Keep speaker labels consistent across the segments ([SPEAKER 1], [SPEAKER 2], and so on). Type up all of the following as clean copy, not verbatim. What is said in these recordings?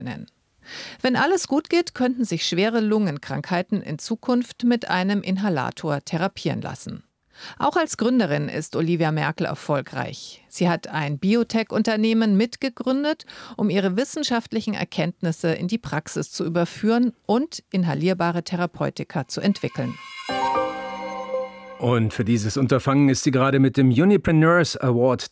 [SPEAKER 1] Wenn alles gut geht, könnten sich schwere Lungenkrankheiten in Zukunft mit einem Inhalator therapieren lassen. Auch als Gründerin ist Olivia Merkel erfolgreich. Sie hat ein Biotech-Unternehmen mitgegründet, um ihre wissenschaftlichen Erkenntnisse in die Praxis zu überführen und inhalierbare Therapeutika zu entwickeln.
[SPEAKER 2] Und für dieses Unterfangen ist sie gerade mit dem Unipreneurs Award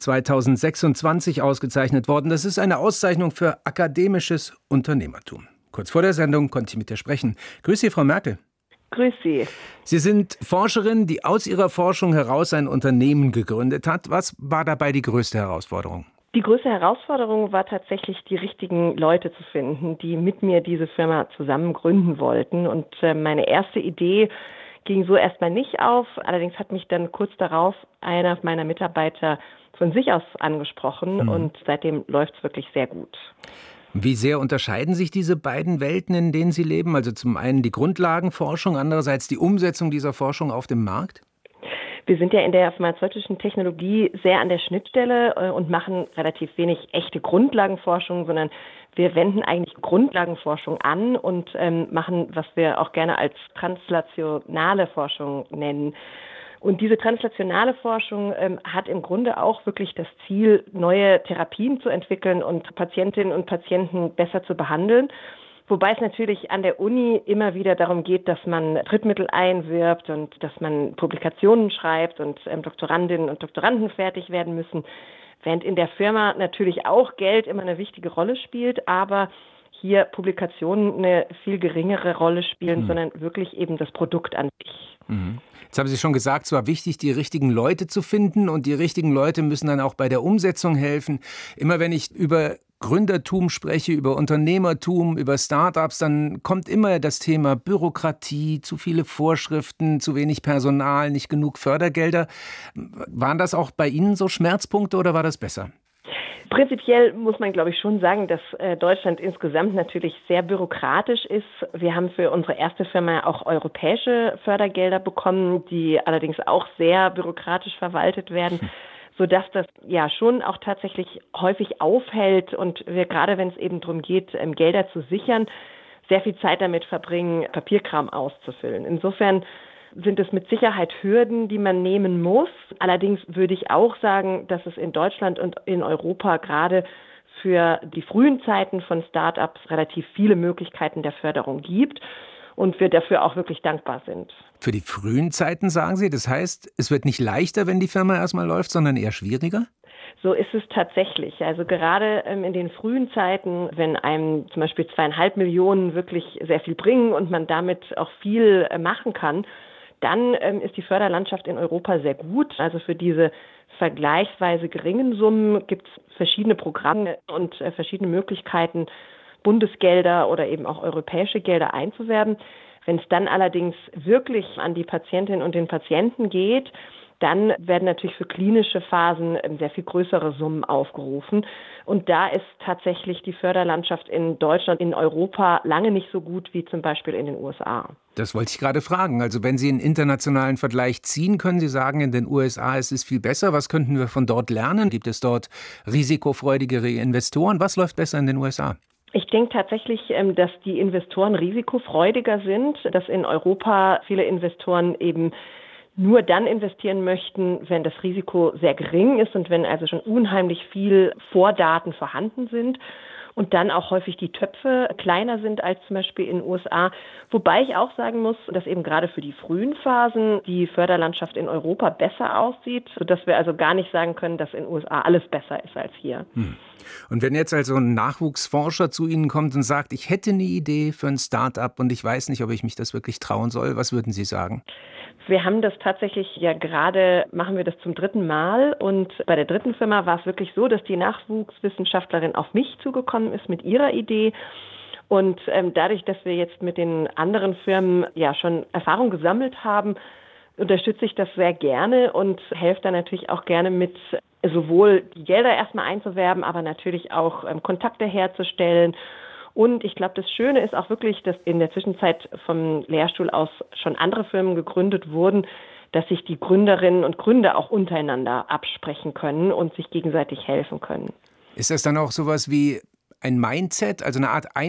[SPEAKER 2] 2026 ausgezeichnet worden. Das ist eine Auszeichnung für akademisches Unternehmertum. Kurz vor der Sendung konnte ich mit ihr sprechen. Grüß Sie, Frau Merkel.
[SPEAKER 3] Grüß Sie.
[SPEAKER 2] Sie sind Forscherin, die aus ihrer Forschung heraus ein Unternehmen gegründet hat. Was war dabei die größte Herausforderung?
[SPEAKER 3] Die größte Herausforderung war tatsächlich, die richtigen Leute zu finden, die mit mir diese Firma zusammen gründen wollten. Und meine erste Idee ging so erstmal nicht auf. Allerdings hat mich dann kurz darauf einer meiner Mitarbeiter von sich aus angesprochen und seitdem läuft es wirklich sehr gut.
[SPEAKER 2] Wie sehr unterscheiden sich diese beiden Welten, in denen Sie leben? Also zum einen die Grundlagenforschung, andererseits die Umsetzung dieser Forschung auf dem Markt?
[SPEAKER 3] Wir sind ja in der pharmazeutischen Technologie sehr an der Schnittstelle und machen relativ wenig echte Grundlagenforschung, sondern wir wenden eigentlich Grundlagenforschung an und machen, was wir auch gerne als translationale Forschung nennen. Und diese translationale Forschung hat im Grunde auch wirklich das Ziel, neue Therapien zu entwickeln und Patientinnen und Patienten besser zu behandeln. Wobei es natürlich an der Uni immer wieder darum geht, dass man Drittmittel einwirbt und dass man Publikationen schreibt und Doktorandinnen und Doktoranden fertig werden müssen. Während in der Firma natürlich auch Geld immer eine wichtige Rolle spielt, aber hier Publikationen eine viel geringere Rolle spielen, sondern wirklich eben das Produkt an sich.
[SPEAKER 2] Jetzt haben Sie schon gesagt, es war wichtig, die richtigen Leute zu finden und die richtigen Leute müssen dann auch bei der Umsetzung helfen. Immer wenn ich über Gründertum spreche, über Unternehmertum, über Startups, dann kommt immer das Thema Bürokratie, zu viele Vorschriften, zu wenig Personal, nicht genug Fördergelder. Waren das auch bei Ihnen so Schmerzpunkte oder war das besser?
[SPEAKER 3] Prinzipiell muss man, glaube ich, schon sagen, dass Deutschland insgesamt natürlich sehr bürokratisch ist. Wir haben für unsere erste Firma auch europäische Fördergelder bekommen, die allerdings auch sehr bürokratisch verwaltet werden, sodass das ja schon auch tatsächlich häufig aufhält und wir gerade, wenn es eben darum geht, Gelder zu sichern, sehr viel Zeit damit verbringen, Papierkram auszufüllen. Insofern sind es mit Sicherheit Hürden, die man nehmen muss. Allerdings würde ich auch sagen, dass es in Deutschland und in Europa gerade für die frühen Zeiten von Start-ups relativ viele Möglichkeiten der Förderung gibt und wir dafür auch wirklich dankbar sind.
[SPEAKER 2] Für die frühen Zeiten, sagen Sie? Das heißt, es wird nicht leichter, wenn die Firma erstmal läuft, sondern eher schwieriger?
[SPEAKER 3] So ist es tatsächlich. Also gerade in den frühen Zeiten, wenn einem zum Beispiel 2,5 Millionen wirklich sehr viel bringen und man damit auch viel machen kann, dann ist die Förderlandschaft in Europa sehr gut. Also für diese vergleichsweise geringen Summen gibt es verschiedene Programme und verschiedene Möglichkeiten, Bundesgelder oder eben auch europäische Gelder einzuwerben. Wenn es dann allerdings wirklich an die Patientinnen und den Patienten geht, dann werden natürlich für klinische Phasen sehr viel größere Summen aufgerufen. Und da ist tatsächlich die Förderlandschaft in Deutschland, in Europa lange nicht so gut wie zum Beispiel in den USA.
[SPEAKER 2] Das wollte ich gerade fragen. Also wenn Sie einen internationalen Vergleich ziehen, können Sie sagen, in den USA ist es viel besser. Was könnten wir von dort lernen? Gibt es dort risikofreudigere Investoren? Was läuft besser in den USA?
[SPEAKER 3] Ich denke tatsächlich, dass die Investoren risikofreudiger sind, dass in Europa viele Investoren eben nur dann investieren möchten, wenn das Risiko sehr gering ist und wenn also schon unheimlich viel Vordaten vorhanden sind und dann auch häufig die Töpfe kleiner sind als zum Beispiel in den USA. Wobei ich auch sagen muss, dass eben gerade für die frühen Phasen die Förderlandschaft in Europa besser aussieht, sodass wir also gar nicht sagen können, dass in den USA alles besser ist als hier.
[SPEAKER 2] Und wenn jetzt also ein Nachwuchsforscher zu Ihnen kommt und sagt, ich hätte eine Idee für ein Start-up und ich weiß nicht, ob ich mich das wirklich trauen soll, was würden Sie sagen?
[SPEAKER 3] Wir haben das tatsächlich ja gerade, machen wir das zum 3. Mal und bei der 3. Firma war es wirklich so, dass die Nachwuchswissenschaftlerin auf mich zugekommen ist mit ihrer Idee und dadurch, dass wir jetzt mit den anderen Firmen ja schon Erfahrung gesammelt haben, unterstütze ich das sehr gerne und helfe dann natürlich auch gerne mit, sowohl die Gelder erstmal einzuwerben, aber natürlich auch Kontakte herzustellen. Und ich glaube, das Schöne ist auch wirklich, dass in der Zwischenzeit vom Lehrstuhl aus schon andere Firmen gegründet wurden, dass sich die Gründerinnen und Gründer auch untereinander absprechen können und sich gegenseitig helfen können.
[SPEAKER 2] Ist das dann auch sowas wie ein Mindset, also eine Art